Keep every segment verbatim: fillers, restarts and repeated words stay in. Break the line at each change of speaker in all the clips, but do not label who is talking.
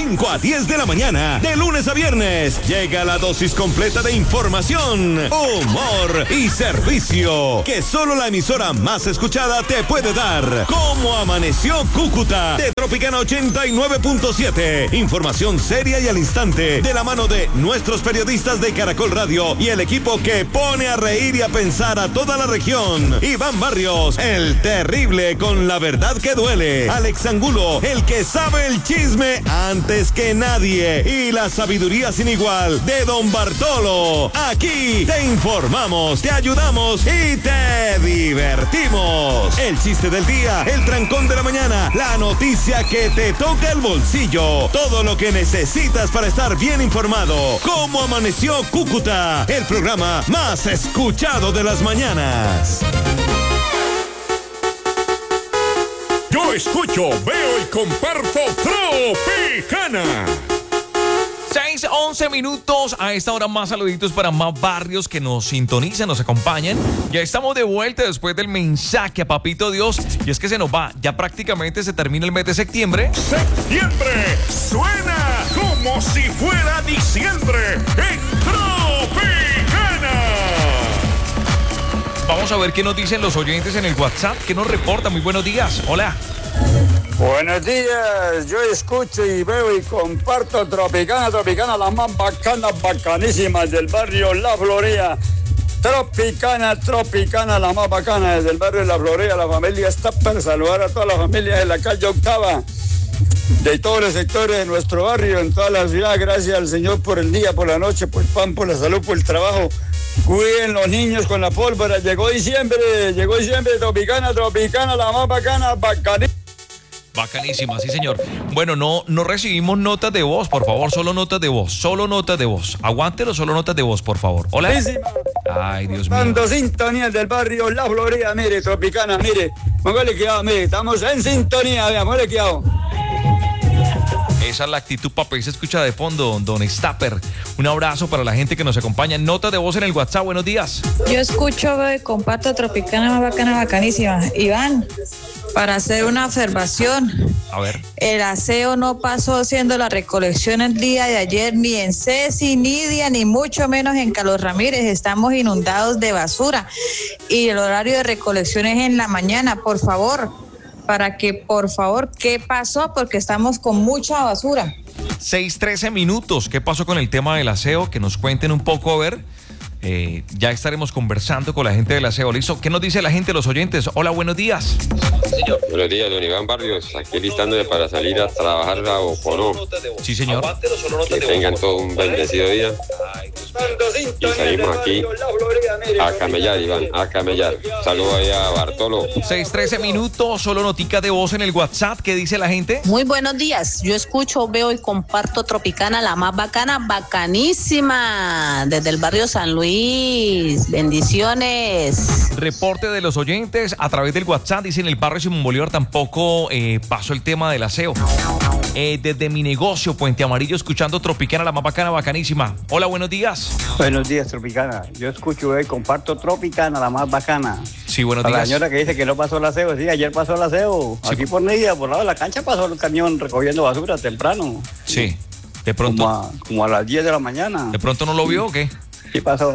cinco a diez de la mañana, de lunes a viernes. Llega la dosis completa de información, humor y servicio que solo la emisora más escuchada te puede dar. ¿Cómo amaneció Cúcuta? De Tropicana ochenta y nueve punto siete. Información seria y al instante, de la mano de nuestros periodistas de Caracol Radio y el equipo que pone a reír y a pensar a toda la región. Iván Barrios, el terrible con la verdad que duele. Alex Angulo, el que sabe el chisme antes que nadie. Y la sabiduría sin igual de Don Bartolo. Aquí te informamos, te ayudamos y te divertimos. El chiste del día, el trancón de la mañana, la noticia que te toca el bolsillo. Todo lo que necesitas para estar bien informado. ¿Cómo amaneció Cúcuta? El programa más escuchado de las mañanas.
Yo escucho, veo y comparto Tropicana.
seis, once minutos. A esta hora más saluditos para más barrios que nos sintonizan, nos acompañan. Ya estamos de vuelta después del mensaje a Papito Dios. Y es que se nos va, ya prácticamente se termina el mes de septiembre.
Septiembre suena como si fuera diciembre en Tropicana.
Vamos a ver qué nos dicen los oyentes en el WhatsApp. ¿Qué nos reporta? Muy buenos días. Hola.
Buenos días, yo escucho y veo y comparto Tropicana, Tropicana, las más bacanas, bacanísimas del barrio La Florida. Tropicana, Tropicana, la más bacana desde el barrio La Florida. La familia está para saludar a todas las familias de la calle Octava, de todos los sectores de nuestro barrio, en toda la ciudad. Gracias al Señor por el día, por la noche, por el pan, por la salud, por el trabajo. Cuiden los niños con la pólvora. Llegó diciembre, llegó diciembre, Tropicana, Tropicana, la más bacana, bacanísima.
Bacanísima, sí señor. Bueno, no, no recibimos notas de voz, por favor, solo notas de voz, solo notas de voz. Aguántelo, solo notas de voz, por favor. Hola. Ay, Dios mío.
Dando sintonía del barrio La Florida, mire, Tropicana, mire. Póngale cuidado, mire, estamos en sintonía, vea, póngale cuidado.
Esa es la actitud, papá, se escucha de fondo, don Stapper. Un abrazo para la gente que nos acompaña. Notas de voz en el WhatsApp, buenos días.
Yo escucho, veo y comparto Tropicana, más bacana, bacanísima. Iván, para hacer una observación.
A ver.
El aseo no pasó haciendo la recolección el día de ayer, ni en Ceci, Nidia, ni mucho menos en Carlos Ramírez. Estamos inundados de basura. Y el horario de recolección es en la mañana, por favor. Para que, por favor, ¿qué pasó? Porque estamos con mucha basura.
seis, trece minutos. ¿Qué pasó con el tema del aseo? Que nos cuenten un poco, a ver. Eh, ya estaremos conversando con la gente del aseo. ¿Listo? ¿Qué nos dice la gente, los oyentes? Hola, buenos días.
Señor. Buenos días, don Iván Barrios. Aquí listándome para salir a trabajar a Ocono.
Sí, señor.
Que tengan todo un bendecido día. Y salimos aquí a camellar, Iván, a camellar. Saludos ahí a Bartolo.
seis, trece minutos, solo notica de voz en el WhatsApp. ¿Qué dice la gente?
Muy buenos días. Yo escucho, veo y comparto Tropicana, la más bacana, bacanísima. Desde el barrio San Luis. Bendiciones.
Reporte de los oyentes a través del WhatsApp. Dicen el barrio Simón Bolívar tampoco eh, pasó el tema del aseo. Eh, desde mi negocio, Puente Amarillo, escuchando Tropicana, la más bacana, bacanísima. Hola, buenos días.
Buenos días, Tropicana. Yo escucho y comparto Tropicana, la más bacana.
Sí, buenos
días.
días.
La señora que dice que no pasó el aseo, sí, ayer pasó el aseo. Sí. Aquí por Nidia, por lado de la cancha, pasó el camión recogiendo basura temprano.
Sí, de pronto.
Como a, como a las diez de la mañana.
¿De pronto no lo vio o qué?
Sí pasó.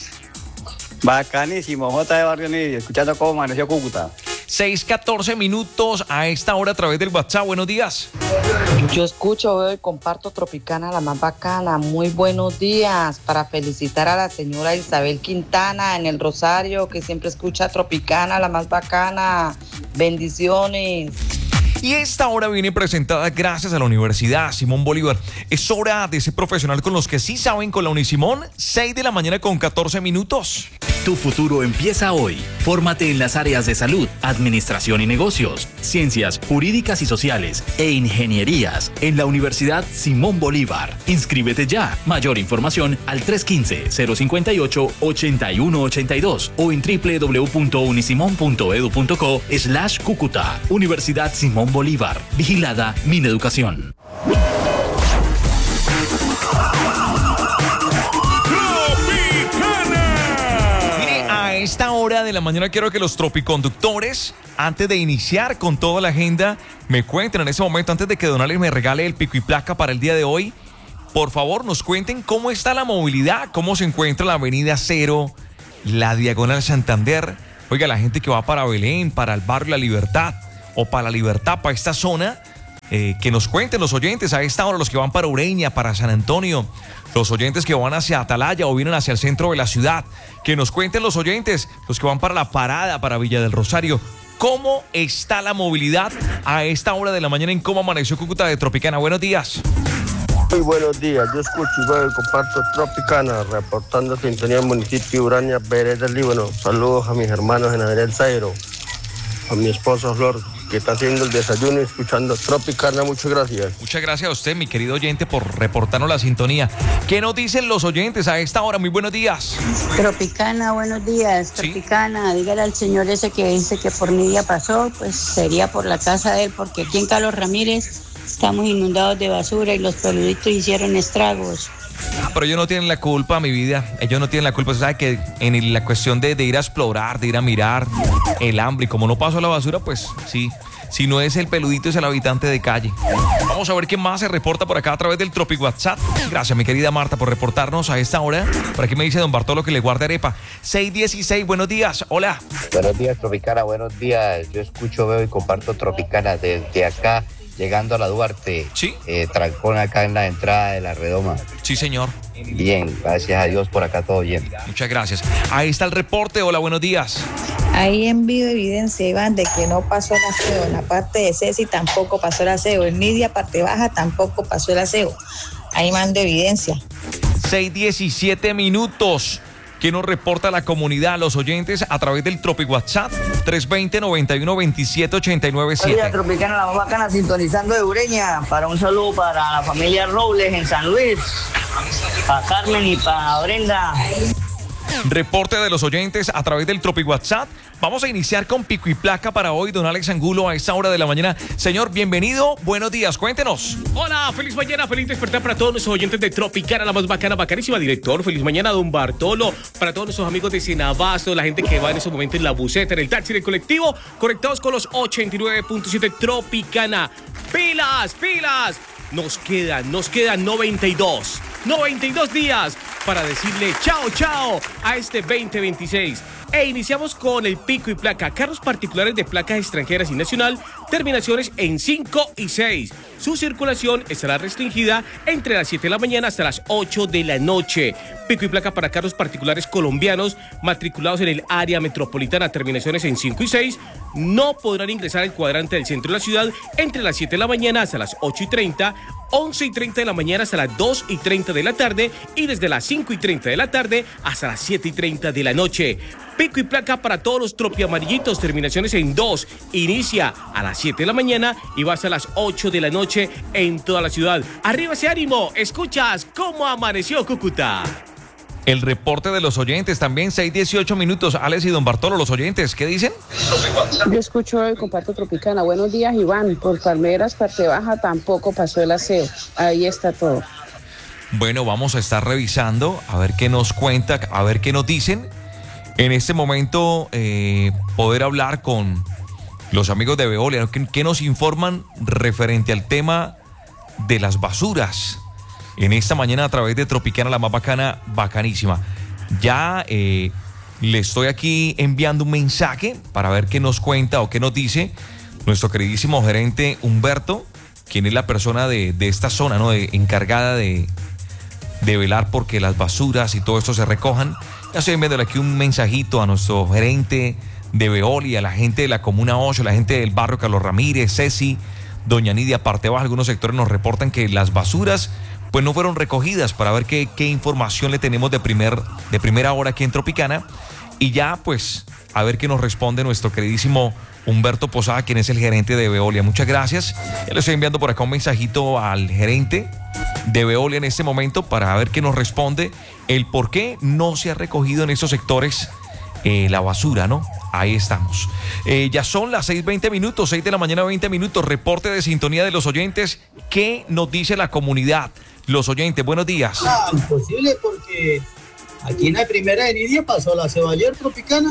Bacanísimo, J de Barrio Nidia, escuchando cómo amaneció Cúcuta.
seis, catorce minutos a esta hora a través del WhatsApp. Buenos días.
Yo escucho, veo y comparto Tropicana, la más bacana. Muy buenos días. Para felicitar a la señora Isabel Quintana en el Rosario, que siempre escucha Tropicana, la más bacana. Bendiciones.
Y esta hora viene presentada gracias a la Universidad Simón Bolívar. Es hora de ser profesional con los que sí saben con la Unisimón. seis de la mañana con catorce minutos.
Tu futuro empieza hoy. Fórmate en las áreas de salud, administración y negocios, ciencias jurídicas y sociales e ingenierías en la Universidad Simón Bolívar. Inscríbete ya. Mayor información al tres uno cinco, cero cinco ocho, ocho uno ocho dos o en doble u doble u doble u punto unisimón punto edu punto co slash Cúcuta. Universidad Simón Bolívar. Vigilada Mineducación.
Esta hora de la mañana quiero que los tropiconductores, antes de iniciar con toda la agenda, me cuenten en ese momento, antes de que Don Alex me regale el pico y placa para el día de hoy, por favor nos cuenten cómo está la movilidad, cómo se encuentra la avenida Cero, la Diagonal Santander. Oiga, la gente que va para Belén, para el barrio La Libertad o para La Libertad, para esta zona, eh, que nos cuenten los oyentes a esta hora, los que van para Ureña, para San Antonio, los oyentes que van hacia Atalaya o vienen hacia el centro de la ciudad, que nos cuenten los oyentes, los que van para La Parada, para Villa del Rosario, cómo está la movilidad a esta hora de la mañana en cómo amaneció Cúcuta de Tropicana. Buenos días.
Muy buenos días, yo escucho y veo y comparto Tropicana, reportando sintonía del municipio de Urania, Vereda del Líbano. Saludos a mis hermanos en Adrián Zairo, a mi esposo Flor, que está haciendo el desayuno y escuchando Tropicana. Muchas gracias.
Muchas gracias a usted, mi querido oyente, por reportarnos la sintonía. ¿Qué nos dicen los oyentes a esta hora? Muy buenos días.
Tropicana, buenos días. Tropicana, ¿sí? Dígale al señor ese que dice que por Nidia pasó, pues sería por la casa de él, porque aquí en Carlos Ramírez estamos inundados de basura y los peluditos hicieron estragos.
Ah, pero ellos no tienen la culpa, mi vida. Ellos no tienen la culpa. Usted sabe que en la cuestión de, de ir a explorar, de ir a mirar el hambre, y como no pasó la basura, pues sí. Si no es el peludito, es el habitante de calle. Vamos a ver qué más se reporta por acá a través del Tropic WhatsApp. Gracias, mi querida Marta, por reportarnos a esta hora. Por aquí me dice don Bartolo que le guarda arepa. seis dieciséis, buenos días. Hola.
Buenos días, Tropicana. Buenos días. Yo escucho, veo y comparto Tropicana desde acá, llegando a la Duarte.
Sí.
Eh, trancón acá en la entrada de la Redoma.
Sí, señor.
Bien, gracias a Dios, por acá todo bien.
Muchas gracias. Ahí está el reporte. Hola, buenos días.
Ahí envío evidencia, Iván, de que no pasó el aseo. En la parte de Ceci tampoco pasó el aseo. En Nidia, parte baja, tampoco pasó el aseo. Ahí mando evidencia.
seis diecisiete minutos. ¿Qué nos reporta la comunidad, los oyentes, a través del Tropic WhatsApp? tres veinte, noventa y uno, veintisiete, ochenta y nueve siete.
Hola, Tropicana, la más bacana, sintonizando de Ureña. Para un saludo para la familia Robles en San Luis. Para Carmen y para Brenda.
Reporte de los oyentes a través del Tropic WhatsApp. Vamos a iniciar con pico y placa para hoy, don Alex Angulo, a esta hora de la mañana. Señor, bienvenido, buenos días, cuéntenos.
Hola, feliz mañana, feliz despertar para todos nuestros oyentes de Tropicana, la más bacana, bacanísima, director. Feliz mañana, don Bartolo, para todos nuestros amigos de Cienabasto, la gente que va en esos momentos en la buseta, en el taxi, en el colectivo, conectados con los ochenta y nueve punto siete Tropicana. ¡Pilas, pilas! Nos quedan, nos quedan noventa y dos, noventa y dos días para decirle chao, chao a este veinte veintiséis. E iniciamos con el pico y placa. Carros particulares de placas extranjeras y nacional, terminaciones en cinco y seis. Su circulación estará restringida entre las siete de la mañana hasta las ocho de la noche. Pico y placa para carros particulares colombianos matriculados en el área metropolitana, terminaciones en cinco y seis, no podrán ingresar al cuadrante del centro de la ciudad entre las siete de la mañana hasta las ocho y treinta, once y treinta de la mañana hasta las dos y treinta de la tarde y desde las cinco y treinta de la tarde hasta las siete y treinta de la noche. Pico y placa para todos los tropiamarillitos, terminaciones en dos, inicia a las siete de la mañana y va hasta las ocho de la noche en toda la ciudad. Arriba ese ánimo, escuchas cómo amaneció Cúcuta.
El reporte de los oyentes también, seis dieciocho minutos. Alex y don Bartolo, los oyentes, ¿qué dicen?
Yo escucho y comparto Tropicana. Buenos días, Iván. Por Palmeras, parte baja, tampoco pasó el aseo. Ahí está todo.
Bueno, vamos a estar revisando, a ver qué nos cuenta, a ver qué nos dicen. En este momento, eh, poder hablar con los amigos de Veolia, ¿qué, qué nos informan referente al tema de las basuras? En esta mañana a través de Tropicana, la más bacana, bacanísima. Ya eh, le estoy aquí enviando un mensaje para ver qué nos cuenta o qué nos dice nuestro queridísimo gerente Humberto, quien es la persona de, de esta zona, ¿no? De, encargada de, de velar porque las basuras y todo esto se recojan. Ya estoy enviándole aquí un mensajito a nuestro gerente de Veolia, a la gente de la Comuna ocho, la gente del barrio Carlos Ramírez, Ceci, doña Nidia Partebaja. Algunos sectores nos reportan que las basuras pues no fueron recogidas, para ver qué, qué información le tenemos de, primer, de primera hora aquí en Tropicana. Y ya pues a ver qué nos responde nuestro queridísimo Humberto Posada, quien es el gerente de Veolia. Muchas gracias. Ya le estoy enviando por acá un mensajito al gerente de Veolia en este momento para ver qué nos responde el por qué no se ha recogido en esos sectores eh, la basura, ¿no? Ahí estamos. Eh, ya son las seis veinte minutos, seis de la mañana, veinte minutos. Reporte de sintonía de los oyentes. ¿Qué nos dice la comunidad? Los oyentes, buenos días.
Ah, imposible, porque aquí en la primera de Nidia pasó la aseo ayer, Tropicana.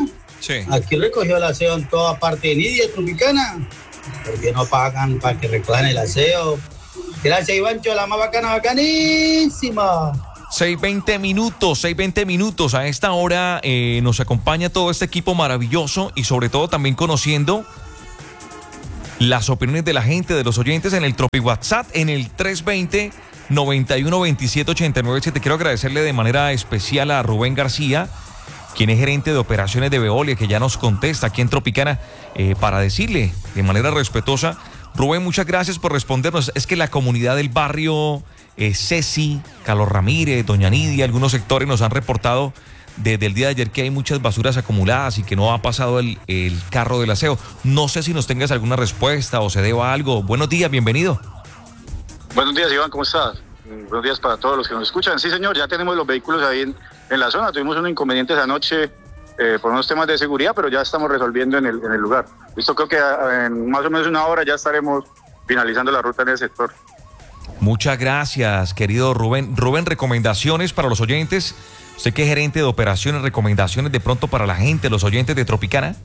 Sí.
Aquí recogió el aseo en toda parte de Nidia, Tropicana. Porque no pagan para que recojan el aseo. Gracias, Ivancho, la más bacana, bacanísima.
seis veinte minutos, seis veinte minutos. A esta hora eh, nos acompaña todo este equipo maravilloso y sobre todo también conociendo las opiniones de la gente, de los oyentes en el Tropi WhatsApp, en el tres veinte, noventa y uno, veintisiete, ochenta y nueve. Te quiero agradecerle de manera especial a Rubén García, quien es gerente de operaciones de Veolia, que ya nos contesta aquí en Tropicana, eh, para decirle de manera respetuosa, Rubén, muchas gracias por respondernos. Es que la comunidad del barrio eh, Ceci, Carlos Ramírez, Doña Nidia, algunos sectores nos han reportado desde el día de ayer que hay muchas basuras acumuladas y que no ha pasado el, el carro del aseo. No sé si nos tengas alguna respuesta o se deba algo. Buenos días, bienvenido.
Buenos días, Iván, ¿cómo estás? Buenos días para todos los que nos escuchan. Sí, señor, ya tenemos los vehículos ahí en, en la zona. Tuvimos unos inconvenientes anoche eh, por unos temas de seguridad, pero ya estamos resolviendo en el, en el lugar. Listo, creo que en más o menos una hora ya estaremos finalizando la ruta en el sector.
Muchas gracias, querido Rubén. Rubén, recomendaciones para los oyentes. Usted que es gerente de operaciones, recomendaciones de pronto para la gente, los oyentes de Tropicana.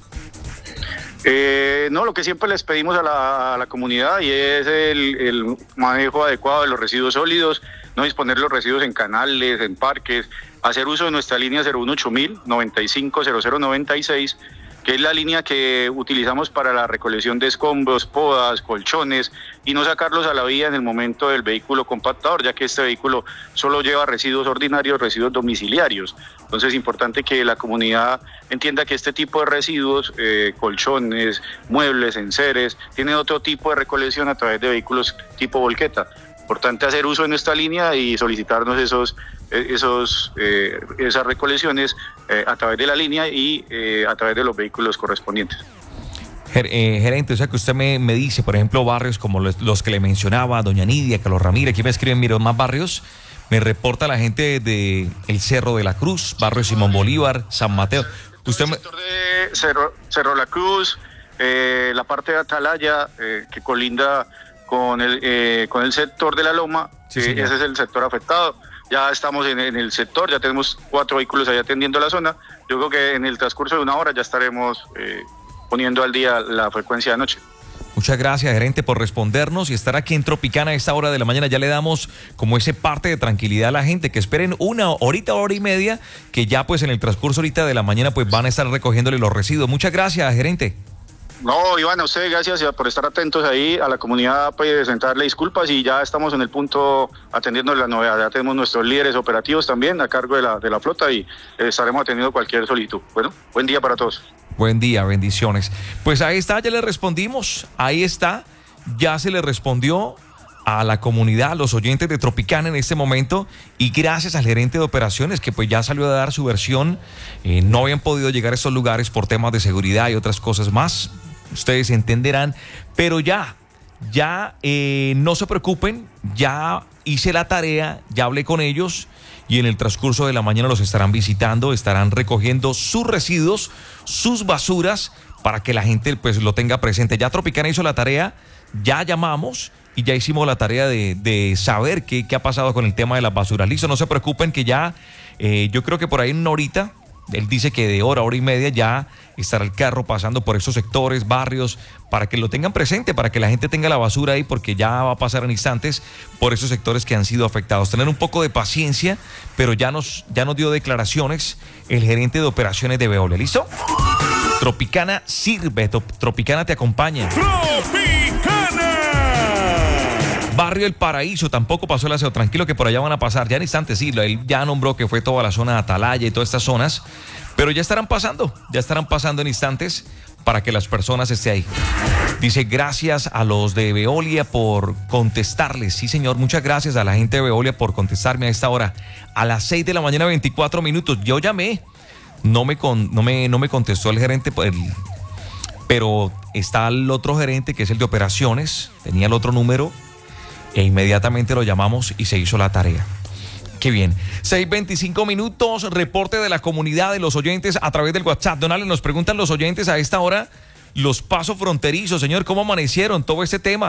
Eh, no, lo que siempre les pedimos a la, a la comunidad y es el, el manejo adecuado de los residuos sólidos, no disponer los residuos en canales, en parques, hacer uso de nuestra línea cero uno ocho mil, noventa y cinco, cero cero noventa y seis, que es la línea que utilizamos para la recolección de escombros, podas, colchones y no sacarlos a la vía en el momento del vehículo compactador, ya que este vehículo solo lleva residuos ordinarios, residuos domiciliarios. Entonces es importante que la comunidad entienda que este tipo de residuos, eh, colchones, muebles, enseres, tienen otro tipo de recolección a través de vehículos tipo volqueta. Importante hacer uso de nuestra línea y solicitarnos esos, esos, eh, esas recolecciones eh, a través de la línea y eh, a través de los vehículos correspondientes.
Ger eh, gerente, o sea que usted me, me dice, por ejemplo, barrios como los, los que le mencionaba, Doña Nidia, Carlos Ramírez, aquí me escriben, mire, más barrios, me reporta la gente de el Cerro de la Cruz, barrio Simón Bolívar, San Mateo. Usted
el
me...
sector de Cerro, Cerro La Cruz, eh, la parte de Atalaya, eh, que colinda con el, eh, con el sector de la Loma, sí, eh, ese es el sector afectado. Ya estamos en, en el sector, ya tenemos cuatro vehículos ahí atendiendo la zona. Yo creo que en el transcurso de una hora ya estaremos eh, poniendo al día la frecuencia de anoche.
Muchas gracias, gerente, por respondernos y estar aquí en Tropicana a esta hora de la mañana. Ya le damos como ese parte de tranquilidad a la gente, que esperen una horita, hora y media, que ya pues en el transcurso ahorita de la mañana pues van a estar recogiéndole los residuos. Muchas gracias, gerente.
No, Iván, a usted gracias por estar atentos ahí, a la comunidad pues presentarle disculpas y ya estamos en el punto atendiendo la novedad. Ya tenemos nuestros líderes operativos también a cargo de la, de la flota y eh, estaremos atendiendo cualquier solicitud. Bueno, buen día para todos.
Buen día, bendiciones. Pues ahí está, ya le respondimos, ahí está, ya se le respondió a la comunidad, a los oyentes de Tropicana en este momento y gracias al gerente de operaciones que pues ya salió a dar su versión. Eh, no habían podido llegar a estos lugares por temas de seguridad y otras cosas más. Ustedes entenderán, pero ya, ya eh, no se preocupen, ya hice la tarea, ya hablé con ellos y en el transcurso de la mañana los estarán visitando, estarán recogiendo sus residuos, sus basuras, para que la gente pues lo tenga presente. Ya Tropicana hizo la tarea, ya llamamos y ya hicimos la tarea de, de saber qué, qué ha pasado con el tema de las basuras. Listo, no se preocupen que ya, eh, yo creo que por ahí en una horita, él dice que de hora, hora y media ya estará el carro pasando por esos sectores, barrios, para que lo tengan presente, para que la gente tenga la basura ahí, porque ya va a pasar en instantes por esos sectores que han sido afectados. Tener un poco de paciencia, pero ya nos, ya nos dio declaraciones el gerente de operaciones de Veolia. ¿Listo? Tropicana sirve, Tropicana te acompaña. Barrio El Paraíso, tampoco pasó el aseo. Tranquilo que por allá van a pasar. Ya en instantes, sí, él ya nombró que fue toda la zona de Atalaya y todas estas zonas. Pero ya estarán pasando, ya estarán pasando en instantes para que las personas estén ahí. Dice, gracias a los de Veolia por contestarles. Sí, señor, muchas gracias a la gente de Veolia por contestarme a esta hora. A las seis de la mañana, veinticuatro minutos. Yo llamé, no me, con, no me, no me contestó el gerente, el, pero está el otro gerente que es el de operaciones, tenía el otro número. E inmediatamente lo llamamos y se hizo la tarea. Qué bien. seis veinticinco minutos, reporte de la comunidad de los oyentes a través del WhatsApp. Donales, nos preguntan los oyentes a esta hora los pasos fronterizos. Señor, ¿cómo amanecieron todo este tema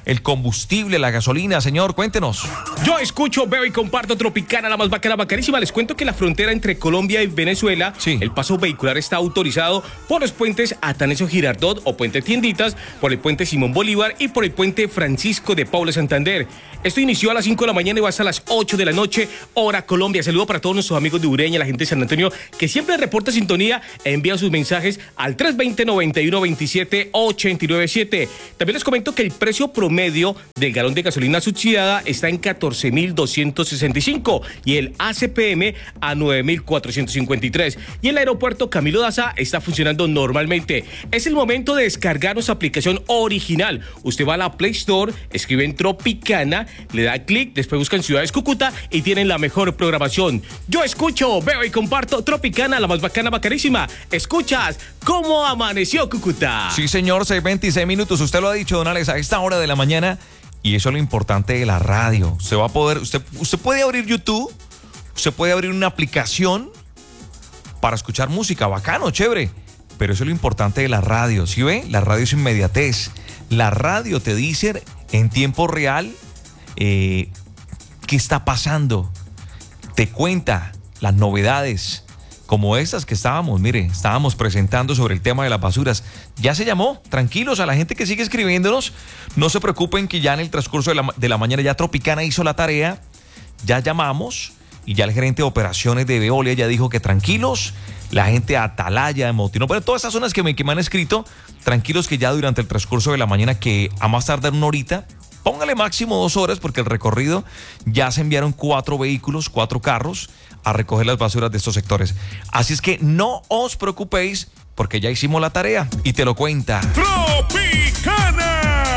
el combustible, la gasolina. Señor, cuéntenos.
Yo escucho, veo y comparto Tropicana, la más bacana, bacanísima. Les cuento que la frontera entre Colombia y Venezuela, sí. el paso vehicular está autorizado por los puentes Atanasio Girardot o Puente Tienditas, por el puente Simón Bolívar y por el puente Francisco de Paula Santander. Esto inició a las cinco de la mañana y va hasta las ocho de la noche, hora Colombia. Saludo para todos nuestros amigos de Ureña, la gente de San Antonio, que siempre reporta sintonía e envía sus mensajes al tres dos cero, nueve uno dos siete, ocho nueve siete. También les comento que el precio promedio del galón de gasolina subsidiada está en catorce mil doscientos sesenta y cinco y el A C P M a nueve mil cuatrocientos cincuenta y tres. Y el aeropuerto Camilo Daza está funcionando normalmente. Es el momento de descargar nuestra aplicación original. Usted va a la Play Store, escribe en Tropicana, le da clic, después buscan Ciudades Cúcuta y tienen la mejor programación. Yo escucho, veo y comparto Tropicana, la más bacana, bacanísima. Escuchas cómo amaneció Cúcuta.
Sí, señor, seis veintiséis minutos. Usted lo ha dicho, don Alex, a esta hora de la mañana. Y eso es lo importante de la radio. Usted va a poder, usted, usted puede abrir YouTube, usted puede abrir una aplicación para escuchar música, bacano, chévere. Pero eso es lo importante de la radio, ¿sí ve? La radio es inmediatez. La radio te dice en tiempo real eh, qué está pasando. Te cuenta las novedades, como estas que estábamos, mire, estábamos presentando sobre el tema de las basuras. Ya se llamó, tranquilos, a la gente que sigue escribiéndonos, no se preocupen que ya en el transcurso de la, de la mañana ya Tropicana hizo la tarea, ya llamamos y ya el gerente de operaciones de Veolia ya dijo que tranquilos, la gente de Atalaya, de Motino, pero todas esas zonas que me, que me han escrito, tranquilos que ya durante el transcurso de la mañana, que a más tardar una horita, póngale máximo dos horas porque el recorrido ya se enviaron cuatro vehículos, cuatro carros a recoger las basuras de estos sectores. Así es que no os preocupéis porque ya hicimos la tarea y te lo cuenta
Tropicana.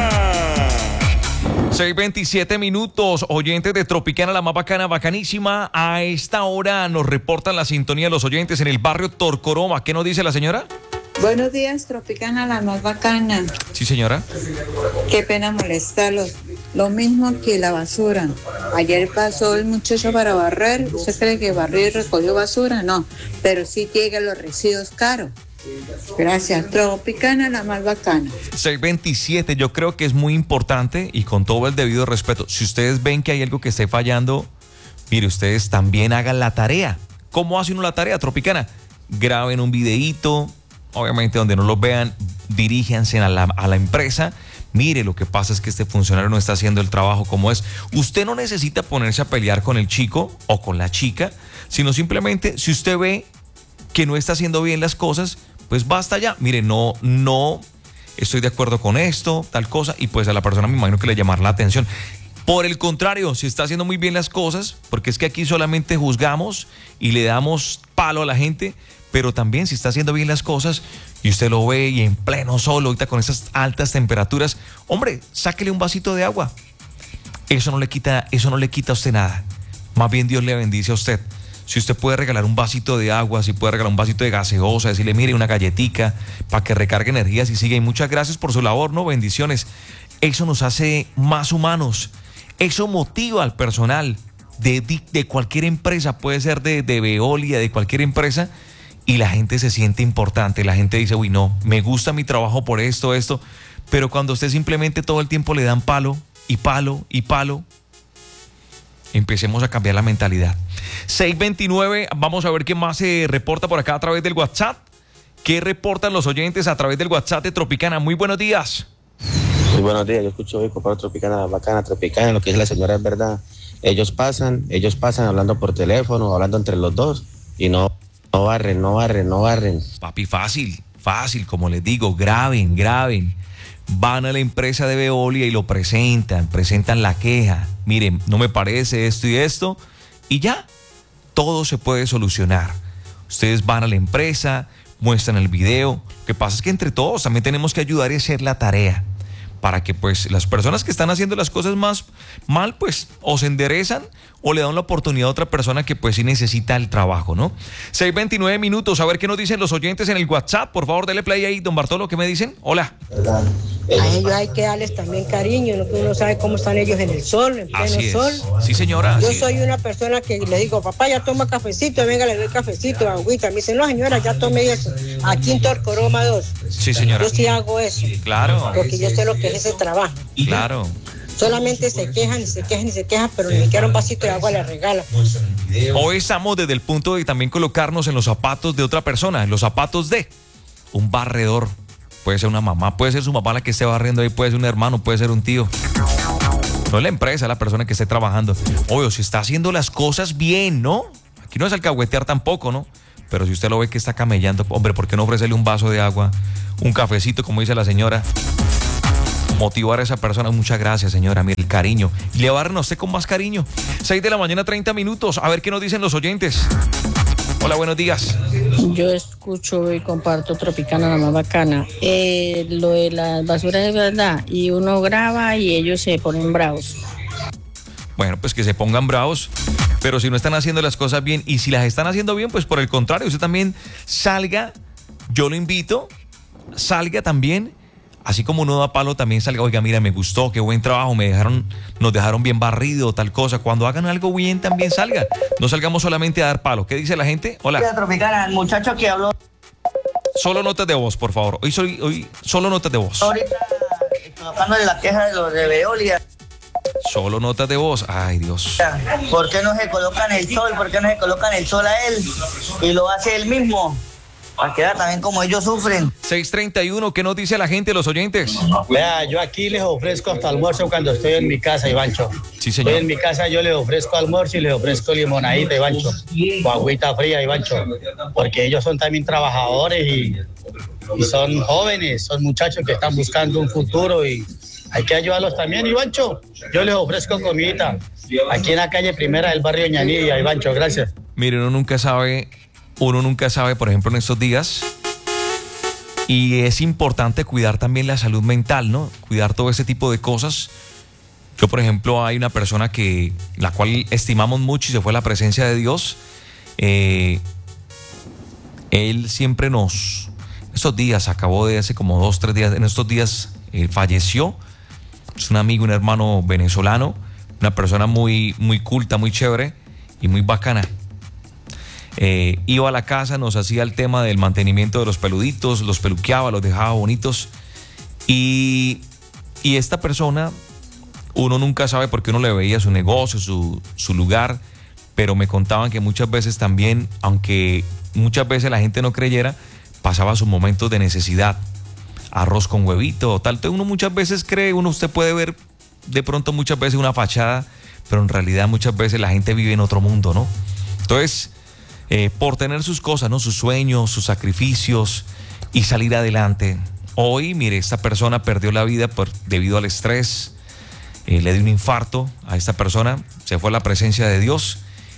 seis veintisiete minutos, oyentes de Tropicana, la más bacana, bacanísima. A esta hora nos reportan la sintonía de los oyentes en el barrio Torcoroma. ¿Qué nos dice la señora?
Buenos días, Tropicana, la más bacana.
Sí, señora.
Qué pena molestarlos. Lo mismo que la basura. Ayer pasó el muchacho para barrer. ¿Usted cree que barrió y recogió basura? No, pero sí llegan los residuos caros. Gracias, Tropicana, la más bacana.
seis veintisiete, yo creo que es muy importante y con todo el debido respeto, si ustedes ven que hay algo que esté fallando, mire, ustedes también hagan la tarea. ¿Cómo hace uno la tarea, Tropicana? Graben un videíto, obviamente donde no los vean, diríjanse a la, a la empresa. Mire, lo que pasa es que este funcionario no está haciendo el trabajo como es. Usted no necesita ponerse a pelear con el chico o con la chica, sino simplemente si usted ve que no está haciendo bien las cosas, pues basta ya. Mire, no, no estoy de acuerdo con esto, tal cosa, y pues a la persona me imagino que le llamará la atención. Por el contrario, si está haciendo muy bien las cosas, porque es que aquí solamente juzgamos y le damos palo a la gente, pero también si está haciendo bien las cosas y usted lo ve y en pleno sol, ahorita con esas altas temperaturas, hombre, sáquele un vasito de agua. Eso no le quita, eso no le quita a usted nada. Más bien Dios le bendice a usted. Si usted puede regalar un vasito de agua, si puede regalar un vasito de gaseosa, decirle, mire, una galletica para que recargue energías y siga. Y muchas gracias por su labor, ¿no? Bendiciones. Eso nos hace más humanos. Eso motiva al personal de, de, de cualquier empresa, puede ser de, de Veolia, de cualquier empresa, y la gente se siente importante. La gente dice, uy, no, me gusta mi trabajo por esto, esto. Pero cuando usted simplemente todo el tiempo le dan palo y palo y palo, empecemos a cambiar la mentalidad. seis veintinueve, vamos a ver qué más se reporta por acá a través del WhatsApp. ¿Qué reportan los oyentes a través del WhatsApp de Tropicana? Muy buenos días.
Muy buenos días, yo escucho hoy por Tropicana, bacana, Tropicana, lo que dice la señora es verdad. Ellos pasan, ellos pasan hablando por teléfono, hablando entre los dos y no, no barren, no barren, no barren.
Papi, fácil, fácil, como les digo, graben, graben. Van a la empresa de Veolia y lo presentan, presentan la queja. Miren, no me parece esto y esto, y ya, todo se puede solucionar. Ustedes van a la empresa, muestran el video. Lo que pasa es que entre todos también tenemos que ayudar y hacer la tarea, para que pues las personas que están haciendo las cosas más mal, pues o se enderezan o le dan la oportunidad a otra persona que pues sí necesita el trabajo, ¿no? seis veintinueve minutos, a ver qué nos dicen los oyentes en el WhatsApp. Por favor, dele play ahí, don Bartolo, ¿qué me dicen? Hola.
A ellos hay que darles también cariño, ¿no? Que uno sabe cómo están ellos en el sol, en pleno
así es.
sol.
Sí, señora.
Yo
sí.
soy una persona que le digo, papá, ya toma cafecito, venga, le doy cafecito, agüita. Me dicen, no, señora, ya tomé eso. Aquí en Torcoroma dos.
Sí, señora.
Yo sí hago eso.
Claro.
Porque yo sé lo que es ese trabajo.
Claro.
Solamente se quejan y se quejan y se quejan, pero ni siquiera un vasito de agua le regala.
Hoy estamos desde el punto de también colocarnos en los zapatos de otra persona, en los zapatos de un barredor. Puede ser una mamá, puede ser su mamá la que esté barriendo ahí, puede ser un hermano, puede ser un tío. No es la empresa, es la persona que esté trabajando. Oye, si está haciendo las cosas bien, ¿no? Aquí no es alcahuetear tampoco, ¿no? Pero si usted lo ve que está camellando, hombre, ¿por qué no ofrecerle un vaso de agua, un cafecito, como dice la señora? Motivar a esa persona. Muchas gracias, señora. Mire, el cariño. Y le barren a usted con más cariño. seis de la mañana, treinta minutos. A ver qué nos dicen los oyentes. Hola, buenos días.
Yo escucho y comparto Tropicana, la más bacana. Eh, lo de las basuras es verdad. Y uno graba y ellos se ponen bravos.
Bueno, pues que se pongan bravos. Pero si no están haciendo las cosas bien, y si las están haciendo bien, pues por el contrario, usted también salga. Yo lo invito. Salga también. Así como uno da palo, también salga, oiga, mira, me gustó, qué buen trabajo, me dejaron, nos dejaron bien barrido, tal cosa. Cuando hagan algo bien, también salga. No salgamos solamente a dar palo. ¿Qué dice la gente? Hola.
Tropicana, el muchacho que habló.
Solo notas de voz, por favor. Hoy soy, hoy, solo notas de voz.
Ahorita, colocándole la queja de los de Veolia.
Solo notas de voz. Ay, Dios.
¿Por qué no se colocan el sol? ¿Por qué no se colocan el sol a él? Y lo hace él mismo. Para quedar también como ellos sufren.
seis treinta y uno, ¿qué nos dice la gente, los oyentes?
Vea, yo aquí les ofrezco hasta almuerzo cuando estoy en mi casa, Ivancho.
Sí, señor.
Estoy en mi casa, yo les ofrezco almuerzo y les ofrezco limonadita, Ivancho. O agüita fría, Ivancho. Porque ellos son también trabajadores y, y son jóvenes, son muchachos que están buscando un futuro y hay que ayudarlos también, Ivancho. Yo les ofrezco comidita. Aquí en la calle primera del barrio Ñanilla, Ivancho, gracias.
Mire, uno nunca sabe... Uno nunca sabe, por ejemplo, en estos días, y es importante cuidar también la salud mental, ¿no? Cuidar todo ese tipo de cosas. Yo, por ejemplo, hay una persona que, la cual estimamos mucho y se fue a la presencia de Dios. Eh, él siempre nos, estos días, acabó de hace como dos, tres días, en estos días él falleció. Es un amigo, un hermano venezolano, una persona muy, muy culta, muy chévere y muy bacana. Eh, iba a la casa, nos hacía el tema del mantenimiento de los peluditos, los peluqueaba, los dejaba bonitos. Y, y esta persona, uno nunca sabe por qué uno le veía su negocio, su, su lugar, pero me contaban que muchas veces también, aunque muchas veces la gente no creyera, pasaba sus momentos de necesidad. Arroz con huevito o tal. Entonces uno muchas veces cree, uno usted puede ver de pronto muchas veces una fachada, pero en realidad muchas veces la gente vive en otro mundo, ¿no? Entonces... Eh, por tener sus cosas, ¿no? Sus sueños, sus sacrificios y salir adelante. Hoy, mire, esta persona perdió la vida por, debido al estrés, eh, le dio un infarto a esta persona, se fue a la presencia de Dios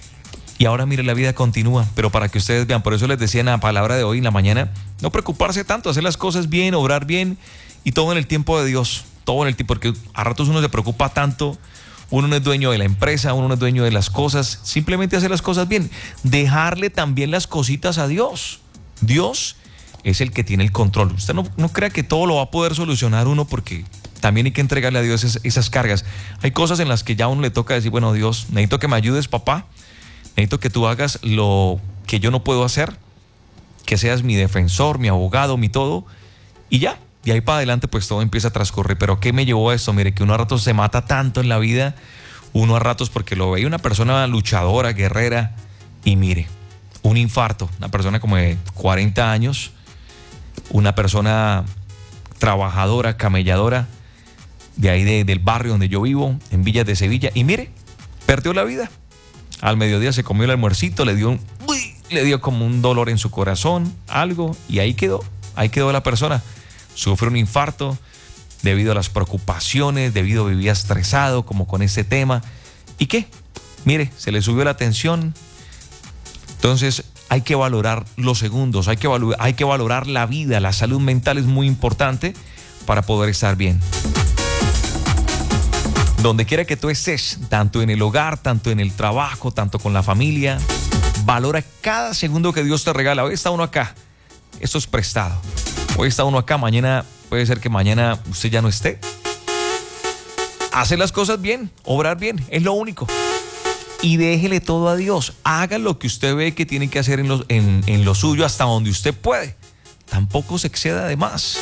y ahora, mire, la vida continúa. Pero para que ustedes vean, por eso les decía en la palabra de hoy, en la mañana, no preocuparse tanto, hacer las cosas bien, obrar bien y todo en el tiempo de Dios, todo en el tiempo, porque a ratos uno se preocupa tanto. Uno no es dueño de la empresa, uno no es dueño de las cosas, simplemente hacer las cosas bien. Dejarle también las cositas a Dios. Dios es el que tiene el control. Usted no, no crea que todo lo va a poder solucionar uno, porque también hay que entregarle a Dios esas, esas cargas. Hay cosas en las que ya uno le toca decir, bueno, Dios, necesito que me ayudes, papá. Necesito que tú hagas lo que yo no puedo hacer, que seas mi defensor, mi abogado, mi todo, y ya. De ahí para adelante pues todo empieza a transcurrir. Pero ¿qué me llevó a esto? Mire, que uno a ratos se mata tanto en la vida, uno a ratos porque lo veía una persona luchadora, guerrera, y mire, un infarto, una persona como de cuarenta años, una persona trabajadora, camelladora, de ahí de, del barrio donde yo vivo, en Villas de Sevilla, y mire, perdió la vida. Al mediodía se comió el almuercito, le dio un, uy, le dio como un dolor en su corazón, algo, y ahí quedó, ahí quedó la persona. Sufre un infarto debido a las preocupaciones, debido a vivir estresado como con este tema. ¿Y qué? Mire, se le subió la tensión. Entonces hay que valorar los segundos, hay que, valorar, hay que valorar la vida. La salud mental es muy importante para poder estar bien. Donde quiera que tú estés, tanto en el hogar, tanto en el trabajo, tanto con la familia, valora cada segundo que Dios te regala. Hoy está uno acá, esto es prestado. Hoy está uno acá, mañana puede ser que mañana usted ya no esté. Hacer las cosas bien, obrar bien, es lo único. Y déjele todo a Dios. Haga lo que usted ve que tiene que hacer en lo, en, en lo suyo hasta donde usted puede. tampoco se exceda de más.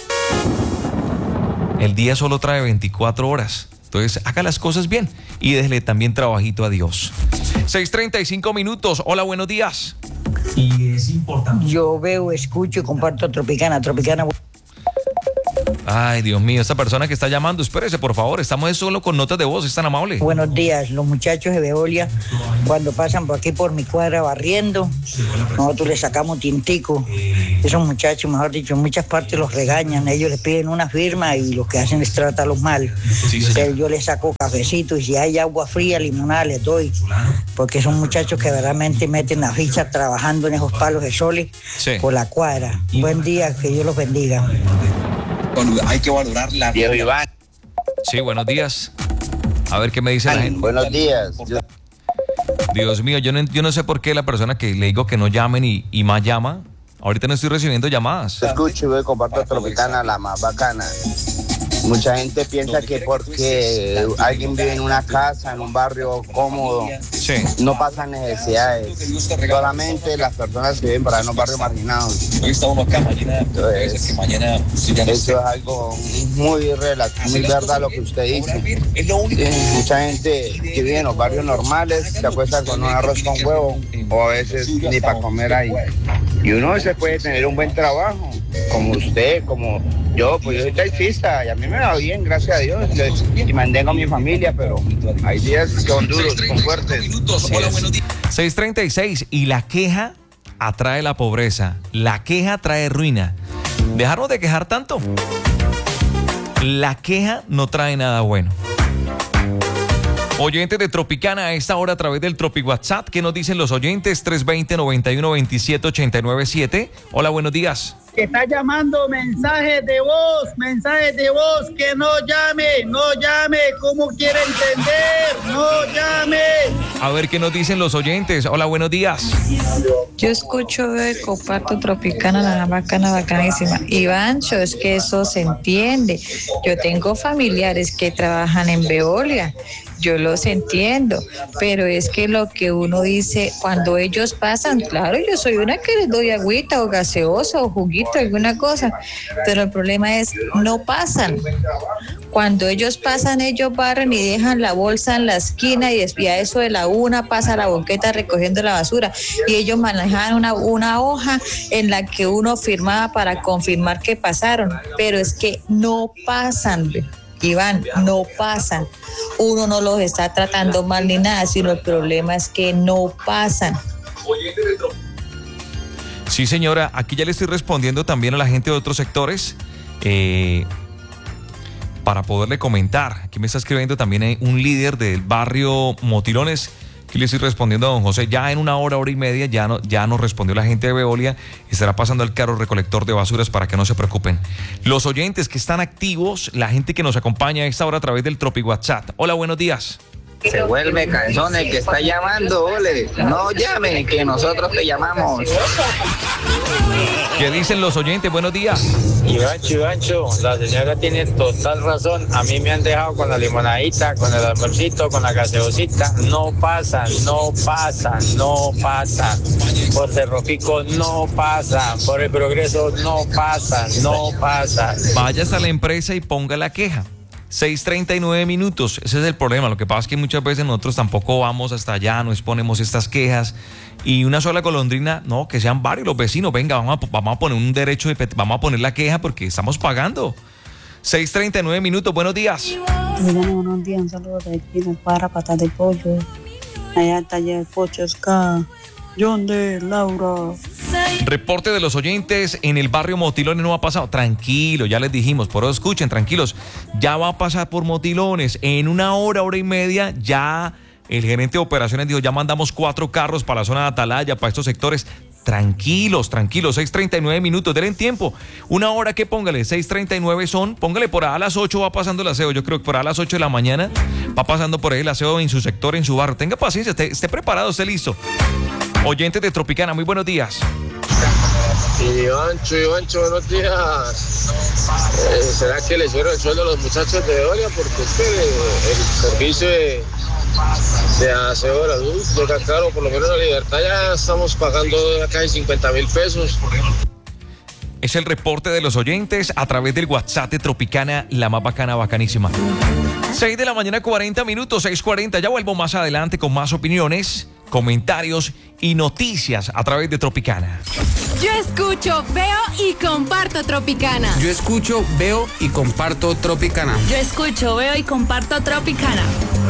El día solo trae veinticuatro horas. Entonces, haga las cosas bien y déjele también trabajito a Dios. seis treinta y cinco minutos. Hola, buenos días.
Y es importante. Yo veo, escucho y comparto Tropicana. Tropicana.
Ay, Dios mío, esta persona que está llamando, espérese, por favor, estamos solo con notas de voz, es tan amable.
Buenos días, los muchachos de Veolia, cuando pasan por aquí por mi cuadra barriendo, nosotros les sacamos tintico. Esos muchachos, mejor dicho, en muchas partes los regañan, ellos les piden una firma y lo que hacen es tratarlos mal. Sí, pero yo les saco cafecito y si hay agua fría, limonada, les doy, porque son muchachos que verdaderamente meten la ficha trabajando en esos palos de sol sí. por la cuadra. Buen día, que Dios los bendiga.
Hay que valorar la
Diego Iván.
Sí, buenos días. A ver qué me dice la gente.
Buenos días. Yo...
Dios mío, yo no, yo no sé por qué la persona que le digo que no llamen y, y más llama. Ahorita no estoy recibiendo llamadas.
Escucho y voy a compartir Tropicana, la más bacana. Mucha gente piensa que porque alguien vive en una casa, en un barrio cómodo, sí. no pasan necesidades. Solamente las personas que viven para los barrios marginados. Entonces, eso es algo muy relativo, muy verdad lo que usted dice. Mucha gente que vive en los barrios normales se acuesta con un arroz con huevo o a veces ni para comer ahí. Y uno se puede tener un buen trabajo, como usted, como yo, pues yo soy taxista y a mí me va bien, gracias a Dios, y mantengo a mi familia, pero hay días que son duros, son fuertes.
seis treinta y seis, y la queja atrae la pobreza, la queja trae ruina. ¿Dejarnos de quejar tanto? La queja no trae nada bueno. Oyentes de Tropicana a esta hora a través del Tropi WhatsApp. ¿Qué nos dicen los oyentes? tres dos cero, nueve uno dos siete, ocho nueve siete. Hola, buenos días.
Que está llamando mensajes de voz, mensajes de voz, que no llame, no llame, ¿cómo quiere entender? No llame.
A ver qué nos dicen los oyentes. Hola, buenos días.
Yo escucho de comparto Tropicana, la bacana, bacanísima. Ivancho, es que eso se entiende. Yo tengo familiares que trabajan en Veolia. Yo los entiendo, pero es que lo que uno dice cuando ellos pasan, claro, yo soy una que les doy agüita o gaseosa o juguito, alguna cosa, pero el problema es no pasan. Cuando ellos pasan, ellos barren y dejan la bolsa en la esquina y a eso de la una pasa la boqueta recogiendo la basura y ellos manejaban una, una hoja en la que uno firmaba para confirmar que pasaron, pero es que no pasan. Iván, no pasan. Uno no los está tratando mal ni nada, sino el problema es que no pasan.
Sí, señora, aquí ya le estoy respondiendo también a la gente de otros sectores eh, para poderle comentar. Aquí me está escribiendo también un líder del barrio Motilones. Aquí le estoy respondiendo a don José. Ya en una hora, hora y media, ya, no, ya nos respondió la gente de Veolia. Estará pasando el carro recolector de basuras para que no se preocupen. Los oyentes que están activos, la gente que nos acompaña a esta hora a través del Tropi WhatsApp. Hola, buenos días.
Se vuelve cansón el que está llamando, ole. No llame, que nosotros te llamamos.
¿Qué dicen los oyentes? Buenos días.
Ivancho, Ivancho, la señora tiene total razón. A mí me han dejado con la limonadita, con el almuercito, con la gaseosita. No pasan, no pasan, no pasan. Por Cerro Pico no pasan. Por el Progreso no pasan, no pasan.
Vayas a la empresa y ponga la queja. seis treinta y nueve minutos, ese es el problema. Lo que pasa es que muchas veces nosotros tampoco vamos hasta allá, no exponemos estas quejas y una sola golondrina, no, que sean varios los vecinos. Venga, vamos a, vamos a poner un derecho, de, vamos a poner la queja porque estamos pagando. seis treinta y nueve minutos, buenos días.
Bueno, buenos días, un saludo de aquí de Para Patas de Pollo, allá al taller Pochos K, John de Laura.
Reporte de los oyentes en el barrio Motilones no ha pasado. Tranquilo, ya les dijimos, por eso escuchen, tranquilos. Ya va a pasar por Motilones. En una hora, hora y media, ya el gerente de operaciones dijo, ya mandamos cuatro carros para la zona de Atalaya, para estos sectores. Tranquilos, tranquilos, seis treinta y nueve minutos, denle tiempo. Una hora que póngale, seis treinta y nueve son, póngale por ahí a las ocho va pasando el aseo. Yo creo que por ahí a las ocho de la mañana va pasando por ahí el aseo en su sector, en su barrio. Tenga paciencia, esté, esté preparado, esté listo. Oyentes de Tropicana, muy buenos días.
Ivancho, Ivancho, buenos días. Eh, ¿Será que le subieron el sueldo a los muchachos de Veolia? Porque es que el servicio de, de aseo de la luz llega caro, por lo menos en La Libertad ya estamos pagando casi cincuenta mil pesos.
Es el reporte de los oyentes a través del WhatsApp de Tropicana, la más bacana, bacanísima. seis de la mañana, cuarenta minutos, seis cuarenta. Ya vuelvo más adelante con más opiniones, comentarios y noticias a través de Tropicana.
Yo escucho, veo y comparto Tropicana.
Yo escucho, veo y comparto Tropicana.
Yo escucho, veo y comparto Tropicana.